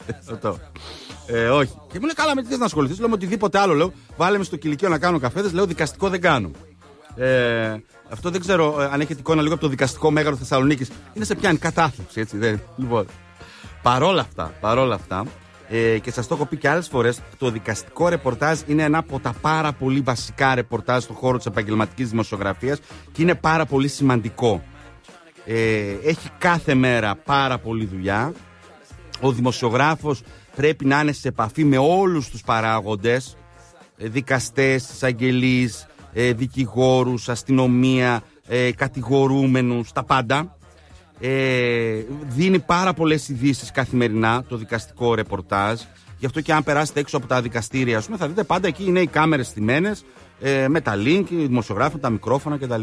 Όχι. Και μου λέει, καλά, με τι θες να ασχοληθείς? Λέω, με οτιδήποτε άλλο. Λέω, βάλε με στο κηλικείο να κάνω καφέδες. Λέω, δικαστικό δεν κάνω. Αυτό δεν ξέρω αν έχετε εικόνα λίγο από το δικαστικό μέγαρο Θεσσαλονίκης. Είναι σε πιάνει κατάθλιψη, έτσι. Λοιπόν, παρόλα αυτά. Και σας το έχω πει και άλλες φορές, το δικαστικό ρεπορτάζ είναι ένα από τα πάρα πολύ βασικά ρεπορτάζ στον χώρο της επαγγελματικής δημοσιογραφίας και είναι πάρα πολύ σημαντικό. Έχει κάθε μέρα πάρα πολλή δουλειά. Ο δημοσιογράφος πρέπει να είναι σε επαφή με όλους τους παράγοντες, δικαστές, εισαγγελείς, δικηγόρους, αστυνομία, κατηγορούμενους, τα πάντα. Δίνει πάρα πολλές ειδήσεις καθημερινά το δικαστικό ρεπορτάζ. Γι' αυτό και αν περάσετε έξω από τα δικαστήρια, ας πούμε, θα δείτε πάντα εκεί είναι οι κάμερες στημένες, με τα link, οι δημοσιογράφοι, τα μικρόφωνα κτλ.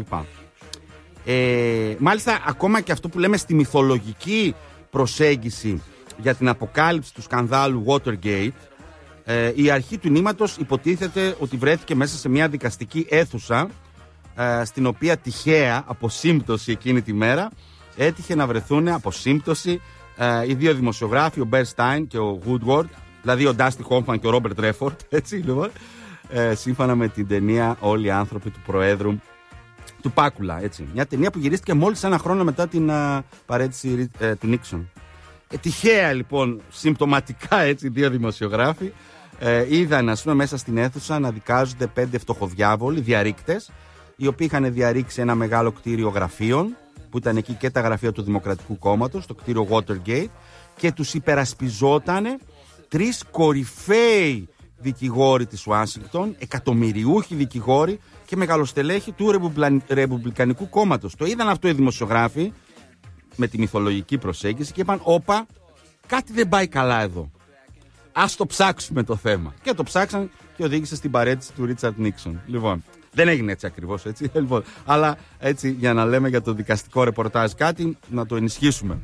Μάλιστα, ακόμα και αυτό που λέμε στη μυθολογική προσέγγιση για την αποκάλυψη του σκανδάλου Watergate, η αρχή του νήματος υποτίθεται ότι βρέθηκε μέσα σε μια δικαστική αίθουσα, στην οποία τυχαία, από σύμπτωση εκείνη τη μέρα, έτυχε να βρεθούν από σύμπτωση οι δύο δημοσιογράφοι, ο Μπέρ Στάιν και ο Woodward, δηλαδή ο Ντάστι Χόμφμαν και ο Ρόμπερτ Ρέφορντ, έτσι λοιπόν, σύμφωνα με την ταινία Όλοι οι άνθρωποι του Προέδρου του Πάκουλα, έτσι. Μια ταινία που γυρίστηκε μόλις ένα χρόνο μετά την παρέτηση του Νίξον. Τυχαία λοιπόν, συμπτωματικά έτσι, δύο δημοσιογράφοι είδαν, ας πούμε, μέσα στην αίθουσα να δικάζονται 5 φτωχοδιάβολοι διαρρήκτες, οι οποίοι είχαν διαρρήξει ένα μεγάλο κτίριο γραφείων, που ήταν εκεί και τα γραφεία του Δημοκρατικού Κόμματος, το κτίριο Watergate, και τους υπερασπιζότανε 3 κορυφαίοι δικηγόροι της Ουάσιγκτον, εκατομμυριούχοι δικηγόροι και μεγαλοστελέχοι του Ρεπουμπλικανικού Κόμματος. Το είδαν αυτό οι δημοσιογράφοι με τη μυθολογική προσέγγιση και είπαν, όπα, κάτι δεν πάει καλά εδώ. Ας το ψάξουμε το θέμα. Και το ψάξαν και οδήγησε στην παρέτηση του Ρίτσαρντ Νίξον. Λοιπόν, δεν έγινε έτσι ακριβώς, έτσι. Λοιπόν, αλλά έτσι για να λέμε για το δικαστικό ρεπορτάζ κάτι, να το ενισχύσουμε.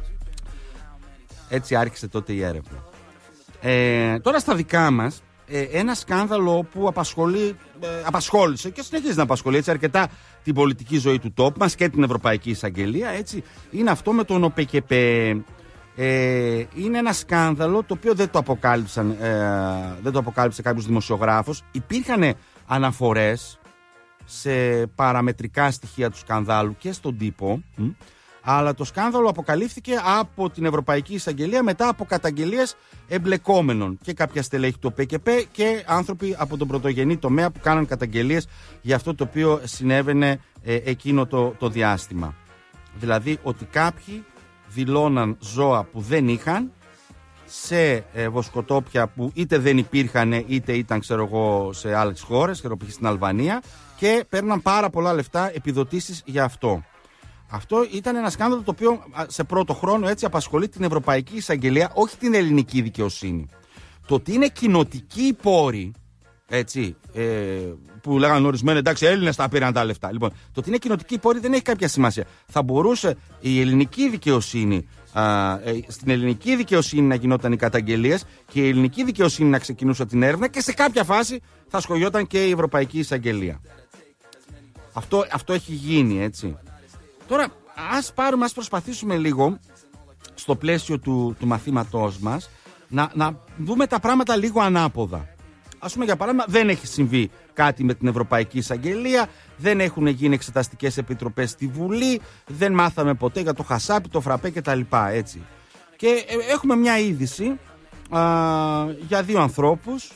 Έτσι άρχισε τότε η έρευνα. Τώρα στα δικά μας, ένα σκάνδαλο που απασχόλησε και συνεχίζει να απασχολεί έτσι αρκετά την πολιτική ζωή του τόπου μας και την Ευρωπαϊκή Εισαγγελία, έτσι, είναι αυτό με τον ΟΠΚΠ. Είναι ένα σκάνδαλο το οποίο δεν το αποκάλυψε κάποιος δημοσιογράφος. Υπήρχαν αναφορές σε παραμετρικά στοιχεία του σκανδάλου και στον τύπο, αλλά το σκάνδαλο αποκαλύφθηκε από την Ευρωπαϊκή Εισαγγελία μετά από καταγγελίες εμπλεκόμενων και κάποια στελέχη του ΟΠΚΠ και άνθρωποι από τον πρωτογενή τομέα που κάναν καταγγελίες για αυτό το οποίο συνέβαινε εκείνο το διάστημα. Δηλαδή ότι κάποιοι δηλώναν ζώα που δεν είχαν σε βοσκοτόπια που είτε δεν υπήρχαν είτε ήταν, ξέρω εγώ, σε άλλες χώρες, π.χ. στην Αλβανία, και παίρναν πάρα πολλά λεφτά επιδοτήσεις για αυτό. Αυτό ήταν ένα σκάνδαλο το οποίο σε πρώτο χρόνο έτσι απασχολεί την Ευρωπαϊκή Εισαγγελία, όχι την ελληνική δικαιοσύνη. Το ότι είναι κοινοτικοί οι πόροι, έτσι, που λέγανε ορισμένοι, εντάξει, Έλληνες τα πήραν τα λεφτά. Λοιπόν, το ότι είναι κοινοτικοί οι πόροι δεν έχει κάποια σημασία. Θα μπορούσε η ελληνική δικαιοσύνη, στην ελληνική δικαιοσύνη να γινόταν οι καταγγελίες και η ελληνική δικαιοσύνη να ξεκινούσε την έρευνα και σε κάποια φάση θα σχολιόταν και η Ευρωπαϊκή Εισαγγελία. Αυτό έχει γίνει, έτσι. Τώρα, ας προσπαθήσουμε λίγο στο πλαίσιο του μαθήματός μας να δούμε τα πράγματα λίγο ανάποδα. Ας πούμε, για παράδειγμα, δεν έχει συμβεί κάτι με την Ευρωπαϊκή Εισαγγελία, δεν έχουν γίνει εξεταστικές επιτροπές στη Βουλή, δεν μάθαμε ποτέ για το χασάπι, το φραπέ κτλ. Έτσι. Και έχουμε μια είδηση για 2 ανθρώπους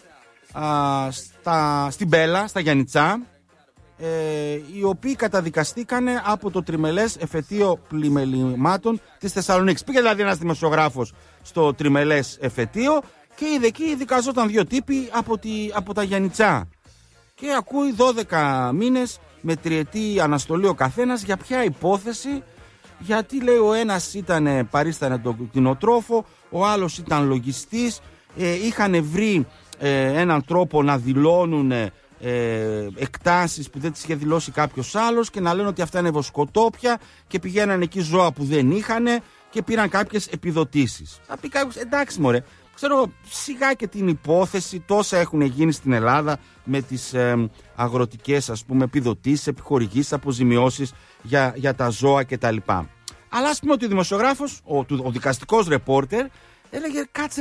στην Πέλα, στα Γιαννιτσά, οι οποίοι καταδικαστήκανε από το τριμελές εφετείο πλημελημάτων της Θεσσαλονίκης. Πήγε δηλαδή ένας δημοσιογράφος στο τριμελές εφετείο και είδε εκεί δικαζόταν 2 τύποι από τα Γιαννιτσά. Και ακούει 12 μήνες με 3ετή αναστολή ο καθένας. Για ποια υπόθεση? Γιατί, λέει, ο ένας παρίστανε τον κτηνοτρόφο, ο άλλος ήταν λογιστής, είχαν βρει έναν τρόπο να δηλώνουν εκτάσεις που δεν τις είχε δηλώσει κάποιος άλλος και να λένε ότι αυτά είναι βοσκοτόπια και πηγαίναν εκεί ζώα που δεν είχαν και πήραν κάποιες επιδοτήσεις. Θα πει κάποιος, εντάξει μωρέ, ξέρω σιγά και την υπόθεση, τόσα έχουν γίνει στην Ελλάδα με τις αγροτικές, ας πούμε, επιδοτήσεις, επιχορηγήσεις, αποζημιώσεις για τα ζώα κτλ. Αλλά ας πούμε ότι ο δημοσιογράφος, ο δικαστικός ρεπόρτερ, έλεγε, κάτσε